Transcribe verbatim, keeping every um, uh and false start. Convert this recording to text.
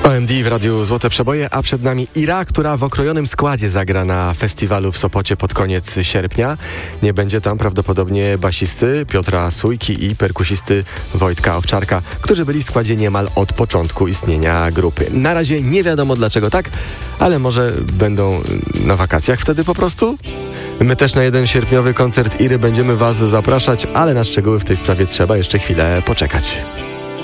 O M D w Radiu Złote Przeboje, a przed nami Ira, która w okrojonym składzie zagra na festiwalu w Sopocie pod koniec sierpnia. Nie będzie tam prawdopodobnie basisty Piotra Sójki i perkusisty Wojtka Owczarka, którzy byli w składzie niemal od początku istnienia grupy. Na razie nie wiadomo dlaczego tak, ale może będą na wakacjach wtedy po prostu? My też na jeden sierpniowy koncert Iry będziemy Was zapraszać, ale na szczegóły w tej sprawie trzeba jeszcze chwilę poczekać.